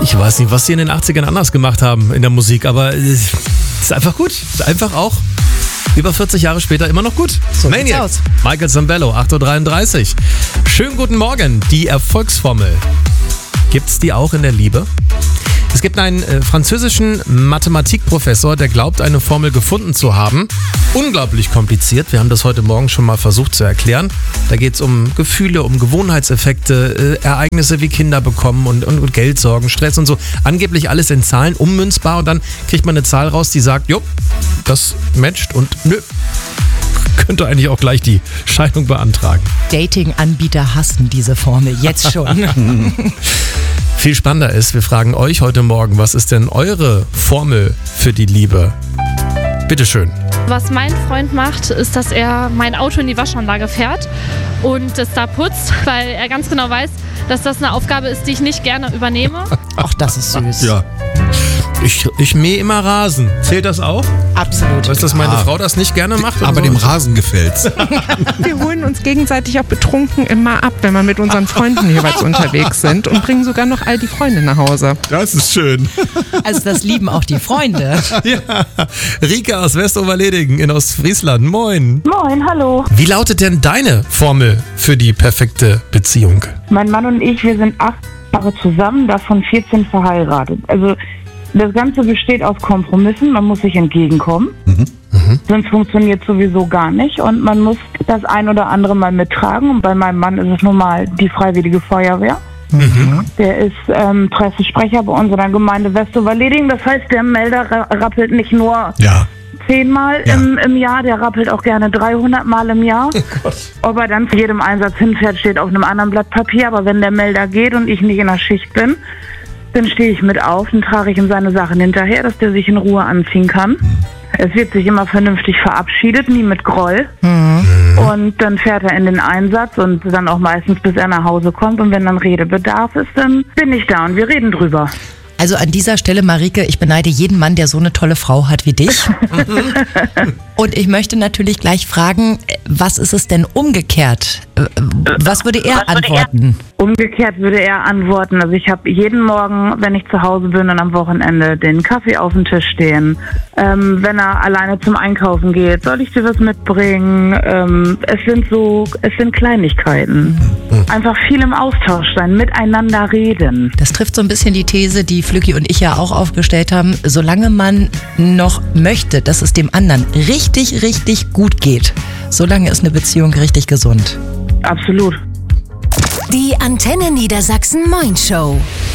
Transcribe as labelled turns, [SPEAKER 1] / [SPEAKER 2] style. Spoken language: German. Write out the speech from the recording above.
[SPEAKER 1] Ich weiß nicht, was sie in den 80ern anders gemacht haben in der Musik, aber es ist einfach gut. Ist einfach auch über 40 Jahre später immer noch gut.
[SPEAKER 2] So
[SPEAKER 1] Maniac,
[SPEAKER 2] sieht's aus.
[SPEAKER 1] Michael Zambello, 8.33 Uhr. Schönen guten Morgen. Die Erfolgsformel. Gibt's die auch in der Liebe? Es gibt einen französischen Mathematikprofessor, der glaubt, eine Formel gefunden zu haben. Unglaublich kompliziert. Wir haben das heute Morgen schon mal versucht zu erklären. Da geht es um Gefühle, um Gewohnheitseffekte, Ereignisse wie Kinder bekommen und Geldsorgen, Stress und so. Angeblich alles in Zahlen ummünzbar und dann kriegt man eine Zahl raus, die sagt, jo, das matcht und nö. Könnte eigentlich auch gleich die Scheidung beantragen.
[SPEAKER 2] Dating-Anbieter hassen diese Formel jetzt schon.
[SPEAKER 1] Viel spannender ist, wir fragen euch heute Morgen, was ist denn eure Formel für die Liebe? Bitteschön.
[SPEAKER 3] Was mein Freund macht, ist, dass er mein Auto in die Waschanlage fährt und es da putzt, weil er ganz genau weiß, dass das eine Aufgabe ist, die ich nicht gerne übernehme.
[SPEAKER 2] Ach, das ist süß.
[SPEAKER 1] Ja. Ich mähe immer Rasen. Zählt das auch?
[SPEAKER 2] Absolut.
[SPEAKER 1] Weißt du, dass meine Frau das nicht gerne macht?
[SPEAKER 4] Aber
[SPEAKER 1] so?
[SPEAKER 4] dem Rasen gefällt's.
[SPEAKER 5] Wir holen uns gegenseitig auch betrunken immer ab, wenn wir mit unseren Freunden jeweils unterwegs sind und bringen sogar noch all die Freunde nach Hause.
[SPEAKER 4] Das ist schön.
[SPEAKER 2] Also das lieben auch die Freunde.
[SPEAKER 1] Ja. Rika aus Westoverledingen in Ostfriesland. Moin.
[SPEAKER 6] Moin, hallo.
[SPEAKER 1] Wie lautet denn deine Formel für die perfekte Beziehung?
[SPEAKER 6] Mein Mann und ich, wir sind 8 Jahre zusammen, davon 14 verheiratet. Also das Ganze besteht aus Kompromissen, man muss sich entgegenkommen. Sonst funktioniert sowieso gar nicht und man muss das ein oder andere mal mittragen. Und bei meinem Mann ist es nun mal die Freiwillige Feuerwehr. Der ist Pressesprecher bei unserer Gemeinde Westoverledingen. Das heißt, der Melder rappelt nicht nur 10-mal im Jahr, der rappelt auch gerne 300-mal im Jahr. Ob er dann zu jedem Einsatz hinfährt, steht auf einem anderen Blatt Papier. Aber wenn der Melder geht und ich nicht in der Schicht bin, dann stehe ich mit auf, dann trage ich ihm seine Sachen hinterher, dass der sich in Ruhe anziehen kann. Es wird sich immer vernünftig verabschiedet, nie mit Groll. Und dann fährt er in den Einsatz und dann auch meistens, bis er nach Hause kommt. Und wenn dann Redebedarf ist, dann bin ich da und wir reden drüber.
[SPEAKER 2] Also an dieser Stelle, Marike, ich beneide jeden Mann, der so eine tolle Frau hat wie dich. Und ich möchte natürlich gleich fragen, was ist es denn umgekehrt? Was würde er antworten?
[SPEAKER 6] Umgekehrt würde er antworten, also ich habe jeden Morgen, wenn ich zu Hause bin und am Wochenende, den Kaffee auf dem Tisch stehen. Wenn er alleine zum Einkaufen geht, soll ich dir was mitbringen? Es sind Kleinigkeiten. Einfach viel im Austausch sein, miteinander reden.
[SPEAKER 2] Das trifft so ein bisschen die These, die Flücki und ich ja auch aufgestellt haben. Solange man noch möchte, dass es dem anderen richtig, richtig gut geht, solange ist eine Beziehung richtig gesund.
[SPEAKER 6] Absolut.
[SPEAKER 7] Die Antenne Niedersachsen Moin Show.